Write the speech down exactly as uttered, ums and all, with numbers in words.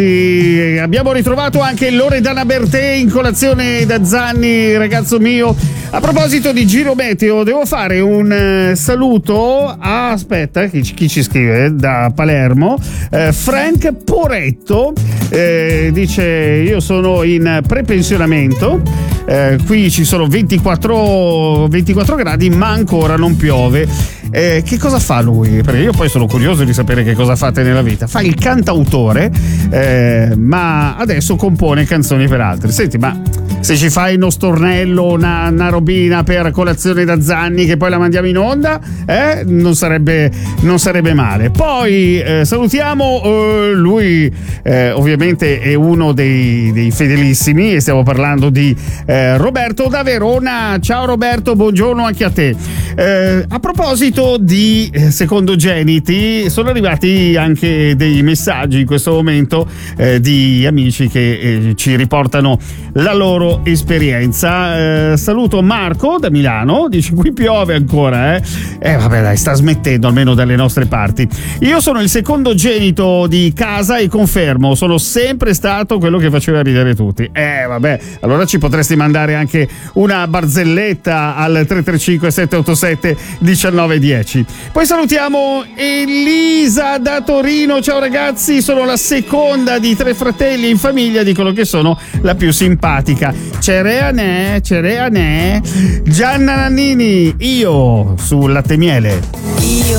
E abbiamo ritrovato anche Loredana Bertè in colazione da Zanni, ragazzo mio. A proposito di giro meteo, devo fare un uh, saluto a, aspetta, chi, chi ci scrive da Palermo, uh, Frank Poretto, eh, dice: io sono in prepensionamento, eh, qui ci sono ventiquattro, ventiquattro gradi ma ancora non piove. Eh, che cosa fa lui? Perché io poi sono curioso di sapere che cosa fate nella vita. Fa il cantautore, eh, ma adesso compone canzoni per altri. Senti, ma se ci fai uno stornello, una, una robina per colazione da Zanni che poi la mandiamo in onda, eh, non sarebbe, non sarebbe male. Poi eh, salutiamo eh, lui, eh, ovviamente è uno dei, dei fedelissimi, e stiamo parlando di eh, Roberto da Verona. Ciao Roberto, buongiorno anche a te. Eh, a proposito di eh, secondogeniti, sono arrivati anche dei messaggi in questo momento eh, di amici che eh, ci riportano la loro esperienza. Eh, saluto Marco da Milano, dice: qui piove ancora, eh? Eh vabbè dai, sta smettendo almeno dalle nostre parti. Io sono il secondogenito di casa e confermo, sono sempre stato quello che faceva ridere tutti. Eh vabbè, allora ci potresti mandare anche una barzelletta al tre tre cinque sette otto sette uno nove uno zero. Poi salutiamo Elisa da Torino. Ciao ragazzi, sono la seconda di tre fratelli in famiglia, dicono che sono la più simpatica. Cereanè, Cereanè. Gianna Nannini, io sul latte miele. Io